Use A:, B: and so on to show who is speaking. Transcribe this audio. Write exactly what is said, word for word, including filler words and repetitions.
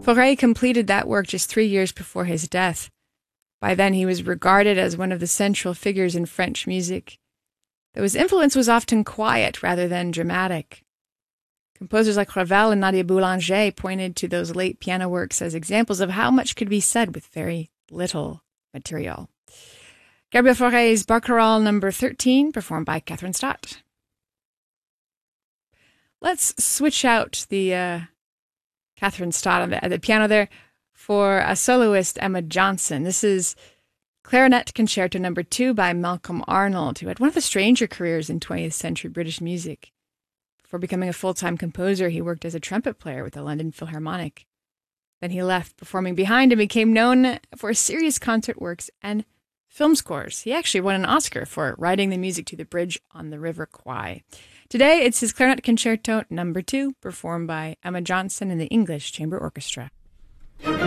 A: Fauré completed that work just three years before his death. By then, he was regarded as one of the central figures in French music, though his influence was often quiet rather than dramatic. Composers like Ravel and Nadia Boulanger pointed to those late piano works as examples of how much could be said with very little material. Gabriel Fauré's Barcarolle number thirteen, performed by Catherine Stott. Let's switch out the uh, Catherine Stott on the, at the piano there for a soloist, Emma Johnson. This is Clarinet Concerto number two by Malcolm Arnold, who had one of the stranger careers in twentieth century British music. Before becoming a full-time composer, he worked as a trumpet player with the London Philharmonic. Then he left performing behind and became known for serious concert works and film scores. He actually won an Oscar for writing the music to The Bridge on the River Kwai. Today, it's his Clarinet Concerto number two, performed by Emma Johnson and the English Chamber Orchestra.